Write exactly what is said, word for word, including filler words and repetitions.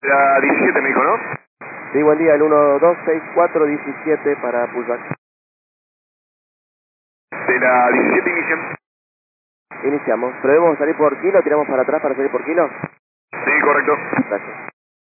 La diecisiete me dijo, ¿no? Sí, buen día, el uno dos seis cuatro diecisiete para pullback. De la diecisiete inician. Iniciamos. ¿Pero debemos salir por kilo? ¿Tiramos para atrás para salir por kilo? Sí, correcto. Gracias.